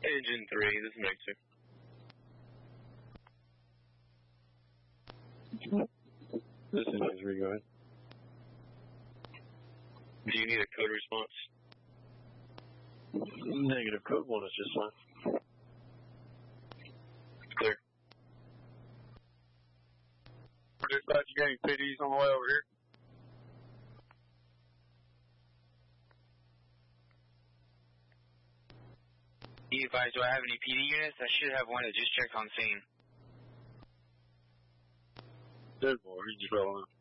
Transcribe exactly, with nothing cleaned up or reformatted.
Engine three, this is Mixer. This is Engine three, go ahead. Do you need a code response? Negative, code one is just fine. Clear. Dispatch, you got any P Ds on the way over here? Be advised, do I have any P D units? I should have one that just checked on scene. Good boy, he just fell in.